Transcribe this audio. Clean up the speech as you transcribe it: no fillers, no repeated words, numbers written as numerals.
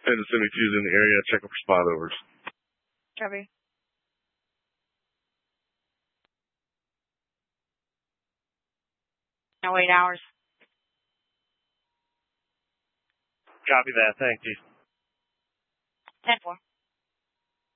And the 72's in the area. Check up for spot overs. Copy. No 8 hours. Copy that. Thank you. 10-4.